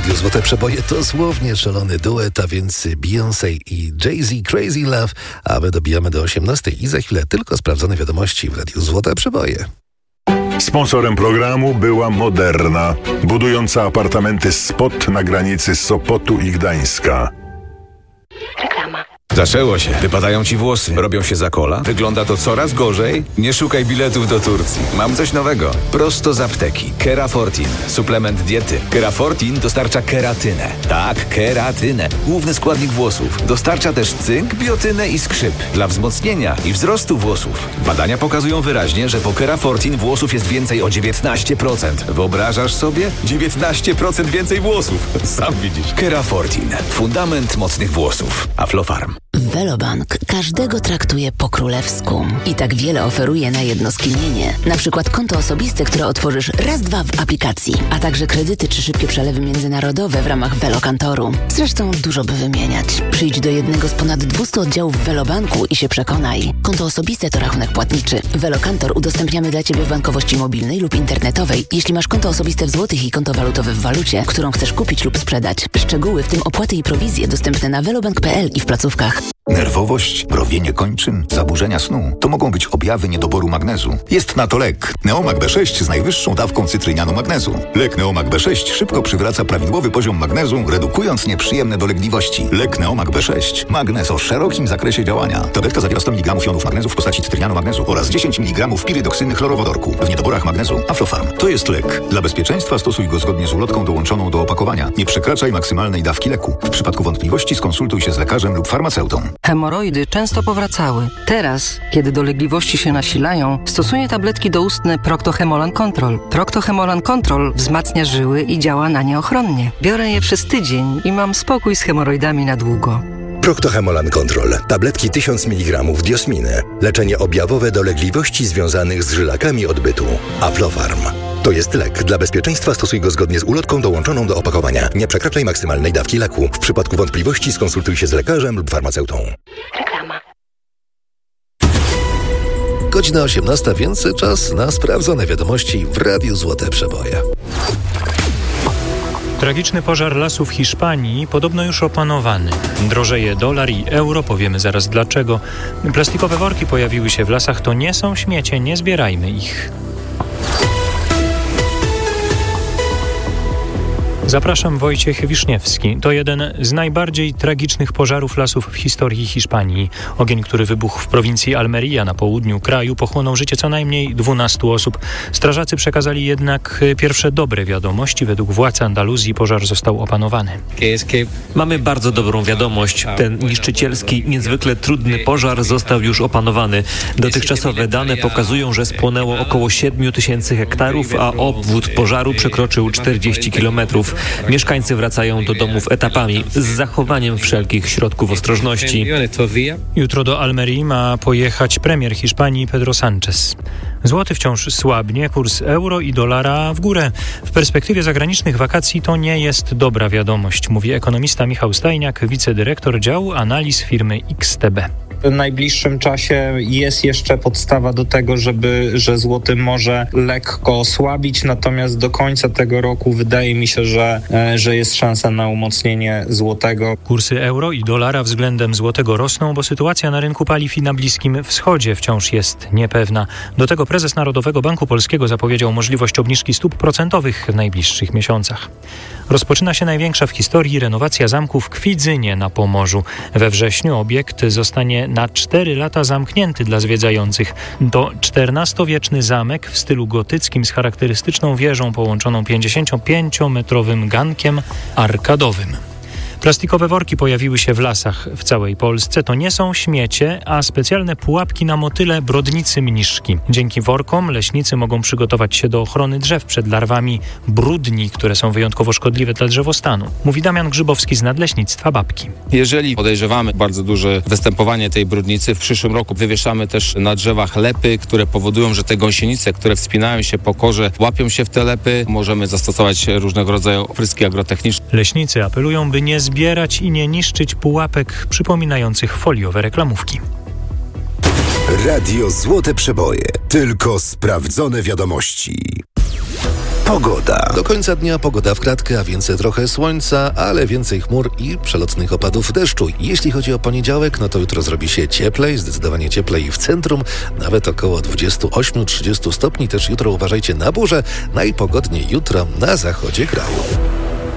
Radiu Złote Przeboje to słownie szalony duet, a więc Beyoncé i Jay-Z Crazy Love, a my dobijamy do 18 i za chwilę tylko sprawdzone wiadomości w Radiu Złote Przeboje. Sponsorem programu była Moderna, budująca apartamenty Spot na granicy Sopotu i Gdańska. Reklama. Zaczęło się. Wypadają ci włosy. Robią się za kola. Wygląda to coraz gorzej. Nie szukaj biletów do Turcji. Mam coś nowego. Prosto z apteki. Kerafortin. Suplement diety. Kerafortin dostarcza keratynę. Tak, keratynę. Główny składnik włosów. Dostarcza też cynk, biotynę i skrzyp. Dla wzmocnienia i wzrostu włosów. Badania pokazują wyraźnie, że po Kerafortin włosów jest więcej o 19%. Wyobrażasz sobie? 19% więcej włosów. Sam widzisz. Kerafortin. Fundament mocnych włosów. Aflofarm. Velobank każdego traktuje po królewsku i tak wiele oferuje na jedno skinienie. Na przykład konto osobiste, które otworzysz raz, dwa w aplikacji, a także kredyty czy szybkie przelewy międzynarodowe w ramach Velokantoru. Zresztą dużo by wymieniać. Przyjdź do jednego z ponad 200 oddziałów w Velobanku i się przekonaj. Konto osobiste to rachunek płatniczy. Velokantor udostępniamy dla Ciebie w bankowości mobilnej lub internetowej, jeśli masz konto osobiste w złotych i konto walutowe w walucie, którą chcesz kupić lub sprzedać. Szczegóły, w tym opłaty i prowizje, dostępne na velobank.pl i w placówkach. Nerwowość, mrowienie kończyn, zaburzenia snu to mogą być objawy niedoboru magnezu. Jest na to lek. Neomag B6 z najwyższą dawką cytrynianu magnezu. Lek Neomag B6 szybko przywraca prawidłowy poziom magnezu, redukując nieprzyjemne dolegliwości. Lek Neomag B6. Magnez o szerokim zakresie działania. Tabletka zawiera 100 mg jonów magnezu w postaci cytrynianu magnezu oraz 10 mg pirydoksyny chlorowodorku. W niedoborach magnezu Aflofarm. To jest lek. Dla bezpieczeństwa stosuj go zgodnie z ulotką dołączoną do opakowania. Nie przekraczaj maksymalnej dawki leku. W przypadku wątpliwości skonsultuj się z lekarzem lub farmaceutą. Hemoroidy często powracały. Teraz, kiedy dolegliwości się nasilają, stosuję tabletki doustne Procto-Hemolan Control. Procto-Hemolan Control wzmacnia żyły i działa na nie ochronnie. Biorę je przez tydzień i mam spokój z hemoroidami na długo. Procto-Hemolan Control. Tabletki 1000 mg diosminy. Leczenie objawowe dolegliwości związanych z żylakami odbytu. Aflofarm. To jest lek. Dla bezpieczeństwa stosuj go zgodnie z ulotką dołączoną do opakowania. Nie przekraczaj maksymalnej dawki leku. W przypadku wątpliwości skonsultuj się z lekarzem lub farmaceutą. Reklama. Godzina 18, więc czas na sprawdzone wiadomości w Radiu Złote Przeboje. Tragiczny pożar lasów w Hiszpanii podobno już opanowany. Drożeje dolar i euro, powiemy zaraz dlaczego. Plastikowe worki pojawiły się w lasach, to nie są śmiecie, nie zbierajmy ich. Zapraszam, Wojciech Wiszniewski. To jeden z najbardziej tragicznych pożarów lasów w historii Hiszpanii. Ogień, który wybuchł w prowincji Almería na południu kraju, pochłonął życie co najmniej 12 osób. Strażacy przekazali jednak pierwsze dobre wiadomości. Według władz Andaluzji pożar został opanowany. Mamy bardzo dobrą wiadomość. Ten niszczycielski, niezwykle trudny pożar został już opanowany. Dotychczasowe dane pokazują, że spłonęło około 7000 hektarów, a obwód pożaru przekroczył 40 kilometrów. Mieszkańcy wracają do domów etapami z zachowaniem wszelkich środków ostrożności. Jutro do Almerii ma pojechać premier Hiszpanii Pedro Sánchez. Złoty wciąż słabnie, kurs euro i dolara w górę. W perspektywie zagranicznych wakacji to nie jest dobra wiadomość, mówi ekonomista Michał Stajniak, wicedyrektor działu analiz firmy XTB. W najbliższym czasie jest jeszcze podstawa do tego, że złoty może lekko osłabić, natomiast do końca tego roku wydaje mi się, że jest szansa na umocnienie złotego. Kursy euro i dolara względem złotego rosną, bo sytuacja na rynku paliw i na Bliskim Wschodzie wciąż jest niepewna. Do tego prezes Narodowego Banku Polskiego zapowiedział możliwość obniżki stóp procentowych w najbliższych miesiącach. Rozpoczyna się największa w historii renowacja zamku w Kwidzynie na Pomorzu. We wrześniu obiekt zostanie na 4 lata zamknięty dla zwiedzających. To XIV-wieczny zamek w stylu gotyckim z charakterystyczną wieżą połączoną 55-metrowym gankiem arkadowym. Plastikowe worki pojawiły się w lasach w całej Polsce. To nie są śmiecie, a specjalne pułapki na motyle brodnicy mniszki. Dzięki workom leśnicy mogą przygotować się do ochrony drzew przed larwami brudni, które są wyjątkowo szkodliwe dla drzewostanu. Mówi Damian Grzybowski z Nadleśnictwa Babki. Jeżeli podejrzewamy bardzo duże występowanie tej brudnicy, w przyszłym roku wywieszamy też na drzewach lepy, które powodują, że te gąsienice, które wspinają się po korze, łapią się w te lepy. Możemy zastosować różnego rodzaju opryski agrotechniczne. Leśnicy apelują, by nie zbierać i nie niszczyć pułapek przypominających foliowe reklamówki. Radio Złote Przeboje. Tylko sprawdzone wiadomości. Pogoda. Do końca dnia pogoda w kratkę, a więc trochę słońca, ale więcej chmur i przelotnych opadów deszczu. Jeśli chodzi o poniedziałek, no to jutro zrobi się cieplej, zdecydowanie cieplej w centrum, nawet około 28-30 stopni. Też jutro uważajcie na burze. Najpogodniej jutro na zachodzie kraju.